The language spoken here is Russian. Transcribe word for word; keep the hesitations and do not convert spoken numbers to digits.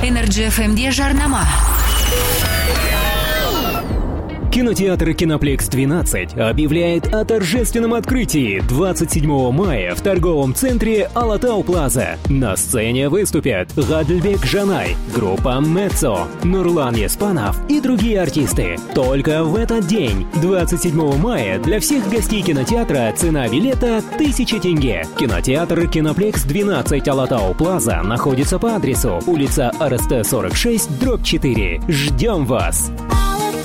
Energy эф эм-де жарнама. Кинотеатр «Киноплекс двенадцать» объявляет о торжественном открытии двадцать седьмого мая в торговом центре Алатау Плаза. На сцене выступят Гадльбек Жанай, группа Мецо, Нурлан Еспанов и другие артисты. Только в этот день, двадцать седьмого мая, для всех гостей кинотеатра цена билета тысяча тенге. Кинотеатр «Киноплекс двенадцать» Алатау Плаза находится по адресу улица эр эс тэ сорок шесть, дробь четыре. Ждем вас!